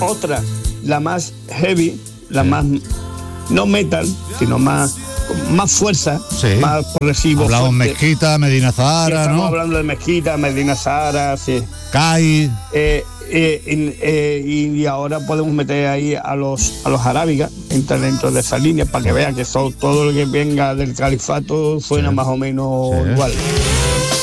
Otra, la más heavy, la más, no metal, sino más fuerza, más progresivo. Hablamos Mezquita, Medina Zahara, estamos hablando de Mezquita, Medina Zahara, sí. CAI. Y ahora podemos meter ahí a los Arábigas, entra dentro de esa línea para que vean que todo lo que venga del califato suena más o menos igual.